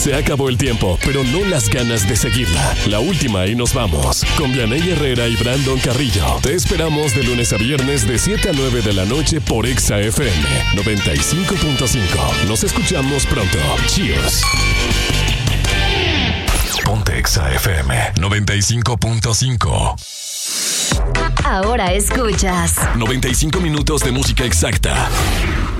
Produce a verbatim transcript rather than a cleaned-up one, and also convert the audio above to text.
Se acabó el tiempo, pero no las ganas de seguirla. La última y nos vamos. Con Vianey Herrera y Brandon Carrillo. Te esperamos de lunes a viernes de siete a nueve de la noche por Exa F M noventa y cinco punto cinco. Nos escuchamos pronto. Cheers. Ponte Exa F M noventa y cinco punto cinco. Ahora escuchas noventa y cinco minutos de música exacta.